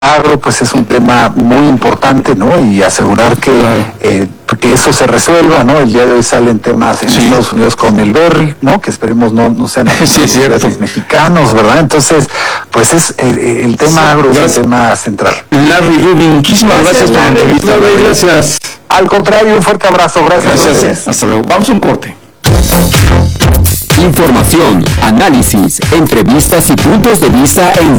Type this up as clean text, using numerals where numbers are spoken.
agro, pues es un tema muy importante, ¿no? Y asegurar que eso se resuelva, ¿no? El día de hoy salen temas en Estados Unidos con el berry, ¿no? Que esperemos no sean los mexicanos, ¿verdad? Entonces, pues es el tema agro es el tema central. Larry Rubin, muchísimas gracias por la entrevista. Gracias. Al contrario, un fuerte abrazo. Gracias. Hasta luego. Vamos a un corte. Información, análisis, entrevistas y puntos de vista en